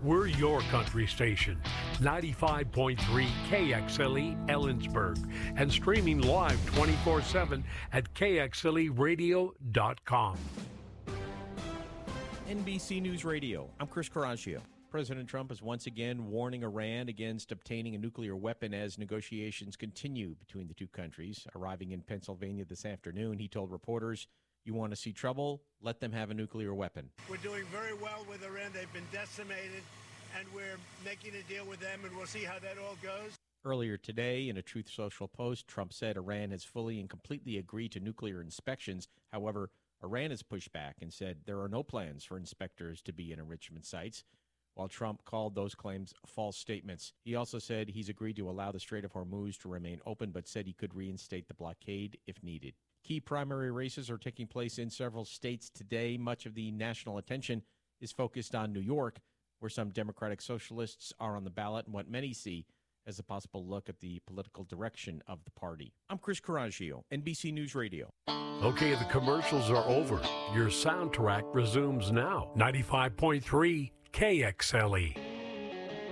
We're your country station, 95.3 KXLE Ellensburg, and streaming live 24/7 at KXLEradio.com. NBC News Radio, I'm Chris Coraggio. President Trump is once again warning Iran against obtaining a nuclear weapon as negotiations continue between the two countries. Arriving in Pennsylvania this afternoon, he told reporters, "You want to see trouble? Let them have a nuclear weapon." We're doing very well with Iran. They've been decimated, and we're making a deal with them, and we'll see how that all goes. Earlier today, in a Truth Social post, Trump said Iran has fully and completely agreed to nuclear inspections. However, Iran has pushed back and said there are no plans for inspectors to be in enrichment sites, while Trump called those claims false statements. He also said he's agreed to allow the Strait of Hormuz to remain open, but said he could reinstate the blockade if needed. Key primary races are taking place in several states today. Much of the national attention is focused on New York, where some Democratic socialists are on the ballot and what many see as a possible look at the political direction of the party. I'm Chris Coraggio, NBC News Radio. Okay, the commercials are over. Your soundtrack resumes now. 95.3 KXLE.